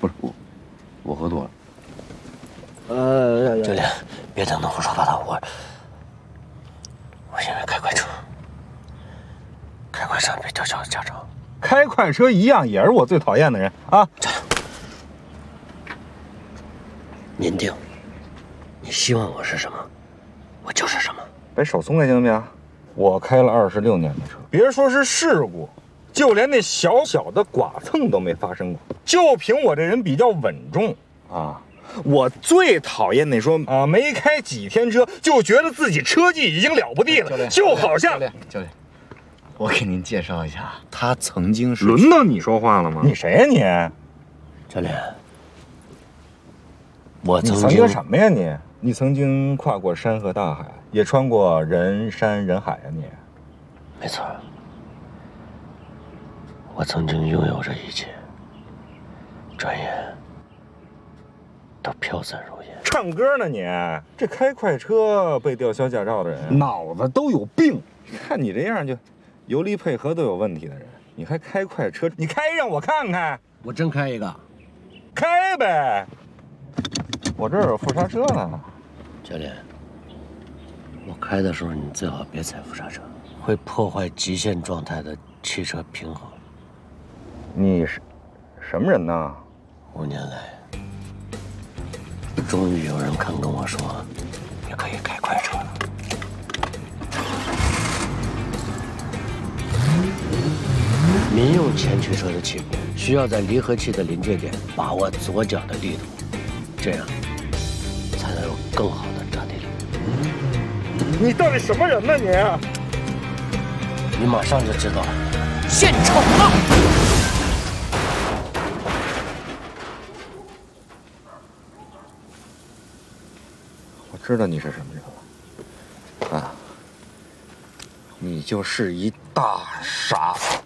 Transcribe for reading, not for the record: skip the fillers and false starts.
不是我喝多了。 教练，别等他胡说八道，我现在开快车，开快车别吊销驾照。 开快车一样也是我最讨厌的人啊！ 您定，你希望我是什么，我就是什么。 把手松开行不行？我开了26年的车，别说是事故，就连那小小的剐蹭都没发生过。就凭我这人比较稳重啊，我最讨厌那说啊没开几天车就觉得自己车技已经了不地了，就好像教练，我给您介绍一下，他曾经是。 轮到你说话了吗？你谁呀你？ 教练，我曾经什么呀你？你曾经跨过山河大海，也穿过人山人海呀你。 没错，我曾经拥有着一切，转眼都飘散如烟。 唱歌呢你？这开快车被吊销驾照的人脑子都有病。看你这样就油离配合都有问题的人，你还开快车？你开让我看看。 我真开一个。 开呗，我这儿有副刹车呢。 教练，我开的时候你最好别踩副刹车，会破坏极限状态的汽车平衡。 你是什么人呢 ？5年来，终于有人肯跟我说，你可以开快车了。民用前驱车的起步需要在离合器的临界点把握左脚的力度，这样才能有更好的抓地力。 你到底什么人呢你？ 你马上就知道了。献丑了！ 我知道你是什么人了，啊，你就是一大傻子。